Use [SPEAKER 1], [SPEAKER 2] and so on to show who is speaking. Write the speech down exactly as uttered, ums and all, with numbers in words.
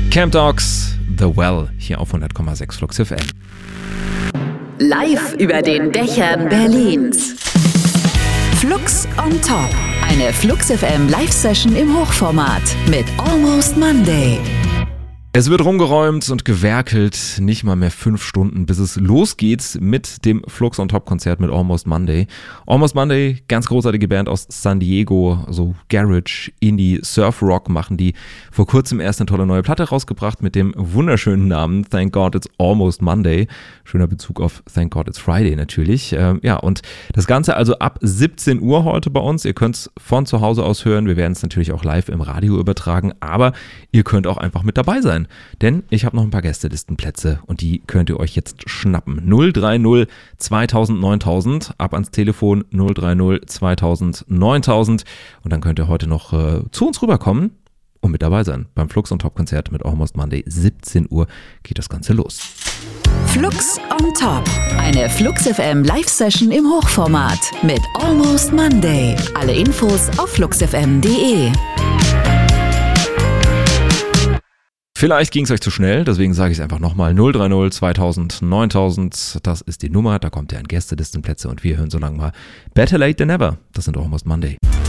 [SPEAKER 1] Camp Dogs, The Well, hier auf hundert Komma sechs Flux F M.
[SPEAKER 2] Live über den Dächern Berlins. Flux on Top. Eine Flux F M Live-Session im Hochformat mit Almost Monday.
[SPEAKER 1] Es wird rumgeräumt und gewerkelt, nicht mal mehr fünf Stunden, bis es losgeht mit dem Flux on Top Konzert mit Almost Monday. Almost Monday, ganz großartige Band aus San Diego, so Garage, Indie, Surf Rock machen die. Vor kurzem erst eine tolle neue Platte rausgebracht mit dem wunderschönen Namen Thank God It's Almost Monday. Schöner Bezug auf Thank God It's Friday natürlich. Ähm, ja, und das Ganze also ab siebzehn Uhr heute bei uns. Ihr könnt es von zu Hause aus hören. Wir werden es natürlich auch live im Radio übertragen, aber ihr könnt auch einfach mit dabei sein. Denn ich habe noch ein paar Gästelistenplätze und die könnt ihr euch jetzt schnappen. null drei null zweitausend neuntausend, ab ans Telefon null drei null zweitausend neuntausend und dann könnt ihr heute noch äh, zu uns rüberkommen und mit dabei sein beim Flux on Top Konzert mit Almost Monday. siebzehn Uhr geht das Ganze los.
[SPEAKER 2] Flux on Top. Eine Flux F M Live-Session im Hochformat mit Almost Monday. Alle Infos auf flux f m punkt d e.
[SPEAKER 1] Vielleicht ging es euch zu schnell, deswegen sage ich es einfach nochmal. null drei null zweitausend neuntausend, das ist die Nummer, da kommt ihr an Gästelistenplätze und wir hören so lange mal Better Late Than Never. Das sind Almost Monday.